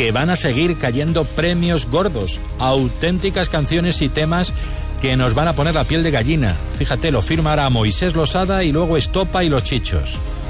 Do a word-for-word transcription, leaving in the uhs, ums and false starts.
que van a seguir cayendo premios gordos, auténticas canciones y temas que nos van a poner la piel de gallina. Fíjate, lo firma ahora Moisés Losada y luego Estopa y Los Chichos.